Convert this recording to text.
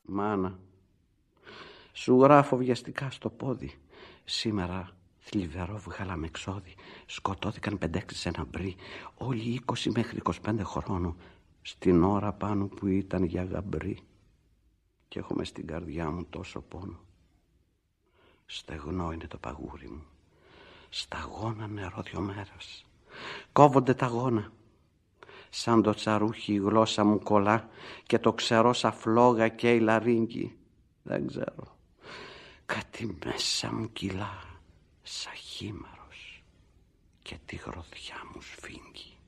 Μάνα, σου γράφω βιαστικά στο πόδι. Σήμερα θλιβερό βγάλαμε εξόδι. Σκοτώθηκαν 5-6 σε ένα μπρι, όλοι 20 μέχρι 25 χρόνου, στην ώρα πάνω που ήταν για γαμπρί. Και έχουμε στην καρδιά μου τόσο πόνο. Στεγνό είναι το παγούρι μου, σταγόνα νερό 2 μέρες. Κόβονται τα γόνα, σαν το τσαρούχι η γλώσσα μου κολλά και το ξερό σαν φλόγα και η λαρύγγι. Δεν ξέρω, κάτι μέσα μου κυλά σαν χήμαρος και τη γροθιά μου σφίγγει.